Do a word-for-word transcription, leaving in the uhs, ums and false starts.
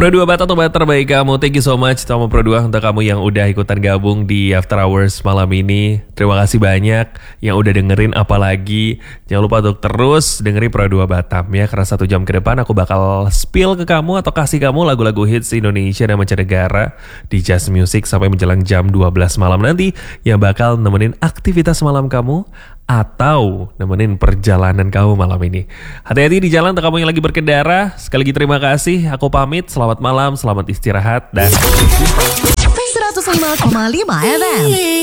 Pro dua Batam tempat terbaik kamu. Thank you so much sama Pro dua untuk kamu yang udah ikutan gabung di After Hours malam ini. Terima kasih banyak yang udah dengerin, apalagi jangan lupa untuk terus dengerin Pro dua Batam ya, karena satu jam ke depan aku bakal spill ke kamu atau kasih kamu lagu-lagu hits Indonesia dan mancanegara di Just Music sampai menjelang jam dua belas malam nanti, yang bakal nemenin aktivitas malam kamu atau nemenin perjalanan kamu malam ini. Hati-hati di jalan untuk kamu yang lagi berkendara. Sekali lagi terima kasih. Aku pamit. Selamat malam, selamat istirahat dan seratus lima koma lima F M